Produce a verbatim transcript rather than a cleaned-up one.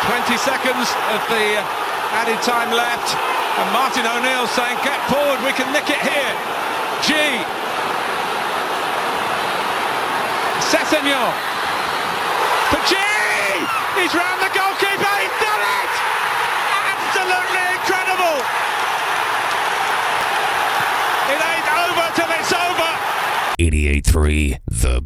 twenty seconds of the added time left, and Martin O'Neill saying, get forward, we can nick it here. G. Sessegnon for G. He's round the goalkeeper, he's done it! Absolutely incredible! It ain't over till it's over! eighty-eight point three The